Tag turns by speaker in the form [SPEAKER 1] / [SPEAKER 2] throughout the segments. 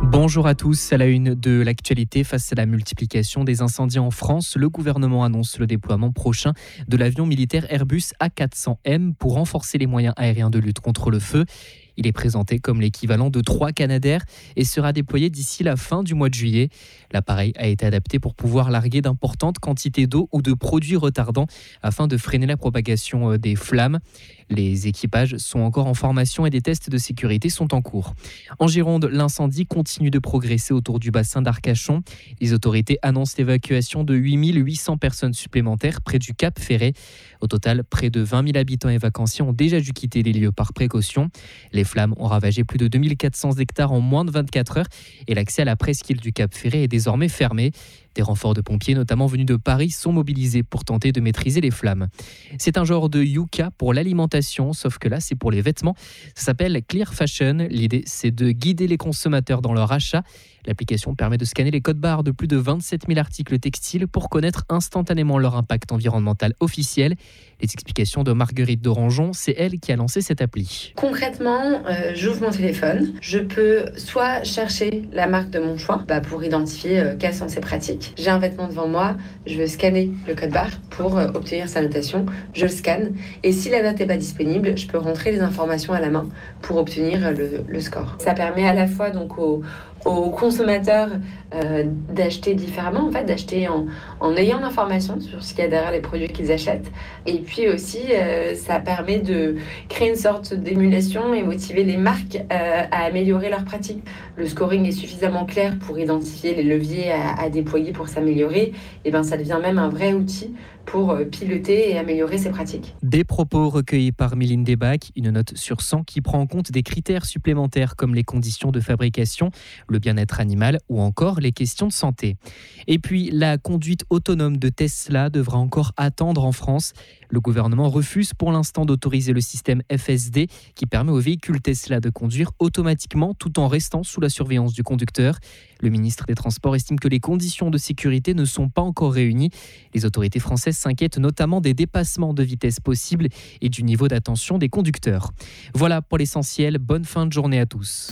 [SPEAKER 1] Bonjour à tous. À la une de l'actualité, face à la multiplication des incendies en France, le gouvernement annonce le déploiement prochain de l'avion militaire Airbus A400M pour renforcer les moyens aériens de lutte contre le feu. Il est présenté comme l'équivalent de 3 Canadair et sera déployé d'ici la fin du mois de juillet. L'appareil a été adapté pour pouvoir larguer d'importantes quantités d'eau ou de produits retardants afin de freiner la propagation des flammes. Les équipages sont encore en formation et des tests de sécurité sont en cours. En Gironde, l'incendie continue de progresser autour du bassin d'Arcachon. Les autorités annoncent l'évacuation de 8800 personnes supplémentaires près du Cap Ferret. Au total, près de 20 000 habitants et vacanciers ont déjà dû quitter les lieux par précaution. Les flammes ont ravagé plus de 2400 hectares en moins de 24 heures et l'accès à la presqu'île du Cap Ferret est désormais fermé. Des renforts de pompiers, notamment venus de Paris, sont mobilisés pour tenter de maîtriser les flammes. C'est un genre de yucca pour l'alimentation, sauf que là, c'est pour les vêtements. Ça s'appelle Clear Fashion. L'idée, c'est de guider les consommateurs dans leur achat. L'application permet de scanner les codes barres de plus de 27 000 articles textiles pour connaître instantanément leur impact environnemental officiel. Les explications de Marguerite Dorangeon, c'est elle qui a lancé cette appli.
[SPEAKER 2] Concrètement, j'ouvre mon téléphone. Je peux soit chercher la marque de mon choix pour identifier quelles sont ses pratiques. J'ai un vêtement devant moi, je veux scanner le code barre pour obtenir sa notation. Je le scanne et si la note n'est pas disponible, je peux rentrer les informations à la main pour obtenir le score. Ça permet à la fois donc aux consommateurs d'acheter différemment, d'acheter en ayant l'information sur ce qu'il y a derrière les produits qu'ils achètent. Et puis aussi, ça permet de créer une sorte d'émulation et motiver les marques à améliorer leurs pratiques. Le scoring est suffisamment clair pour identifier les leviers à déployer pour s'améliorer. Et ça devient même un vrai outil pour piloter et améliorer ses pratiques.
[SPEAKER 1] Des propos recueillis par Mylène Debac, une note sur 100 qui prend en compte des critères supplémentaires comme les conditions de fabrication, le bien-être animal ou encore les questions de santé. Et puis, la conduite autonome de Tesla devra encore attendre en France. Le gouvernement refuse pour l'instant d'autoriser le système FSD qui permet aux véhicules Tesla de conduire automatiquement tout en restant sous la surveillance du conducteur. Le ministre des Transports estime que les conditions de sécurité ne sont pas encore réunies. Les autorités françaises s'inquiètent notamment des dépassements de vitesse possibles et du niveau d'attention des conducteurs. Voilà pour l'essentiel. Bonne fin de journée à tous.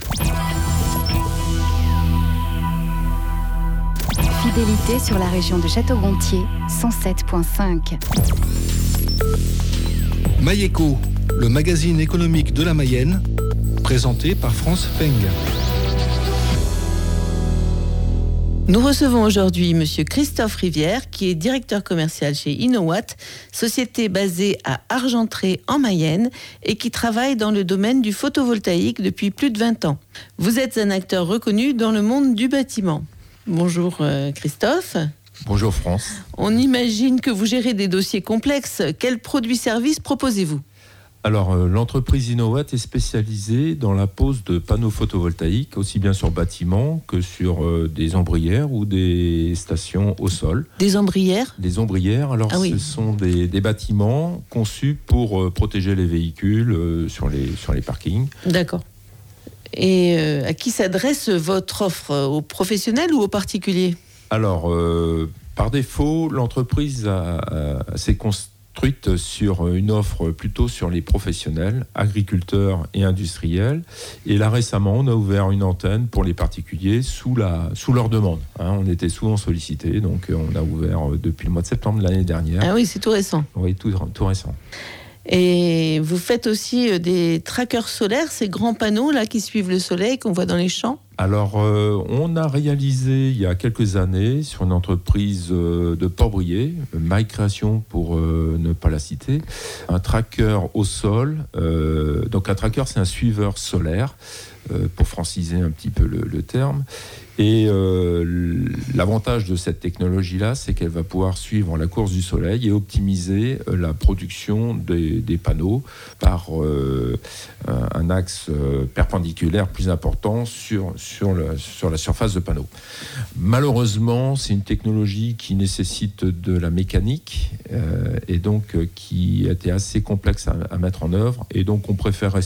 [SPEAKER 3] Fidélité sur la région de Château-Gontier, 107.5.
[SPEAKER 4] Maïeco, le magazine économique de la Mayenne, présenté par France Feng.
[SPEAKER 5] Nous recevons aujourd'hui Monsieur Christophe Rivière, qui est directeur commercial chez Innowatt, société basée à Argentré en Mayenne et qui travaille dans le domaine du photovoltaïque depuis plus de 20 ans. Vous êtes un acteur reconnu dans le monde du bâtiment. Bonjour Christophe.
[SPEAKER 6] Bonjour France.
[SPEAKER 5] On imagine que vous gérez des dossiers complexes. Quels produits-services proposez-vous ?
[SPEAKER 6] Alors, l'entreprise Innowatt est spécialisée dans la pose de panneaux photovoltaïques, aussi bien sur bâtiments que sur des ombrières ou des stations au sol.
[SPEAKER 5] Des ombrières ?
[SPEAKER 6] Des ombrières, alors ce sont des bâtiments conçus pour protéger les véhicules sur les parkings.
[SPEAKER 5] D'accord. Et à qui s'adresse votre offre ? Aux professionnels ou aux particuliers ?
[SPEAKER 6] Alors, par défaut, l'entreprise s'est construite sur une offre plutôt sur les professionnels, agriculteurs et industriels. Et là, récemment, on a ouvert une antenne pour les particuliers sous leur demande. On était souvent sollicités, donc on a ouvert depuis le mois de septembre de l'année dernière.
[SPEAKER 5] Ah oui, c'est tout récent.
[SPEAKER 6] Oui, tout récent.
[SPEAKER 5] Et vous faites aussi des trackers solaires, ces grands panneaux là qui suivent le soleil qu'on voit dans les champs ?
[SPEAKER 6] Alors, on a réalisé il y a quelques années sur une entreprise de Port-Brouillet, MyCréation pour ne pas la citer, un tracker au sol. Donc un tracker, c'est un suiveur solaire, pour franciser un petit peu le terme. Et l'avantage de cette technologie-là, c'est qu'elle va pouvoir suivre la course du soleil et optimiser la production des panneaux par un axe perpendiculaire plus important sur la surface de panneau. Malheureusement, c'est une technologie qui nécessite de la mécanique et donc qui a été assez complexe à mettre en œuvre. Et donc, on préfère rester